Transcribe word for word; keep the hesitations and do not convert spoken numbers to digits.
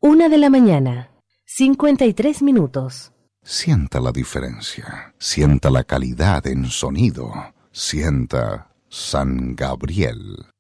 Una de la mañana, cincuenta y tres minutos. Sienta la diferencia, sienta la calidad en sonido, sienta San Gabriel.